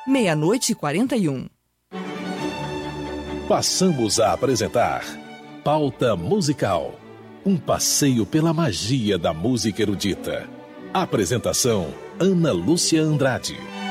00:41. Passamos a apresentar Pauta Musical, um passeio pela magia da música erudita. Apresentação: Ana Lúcia Andrade.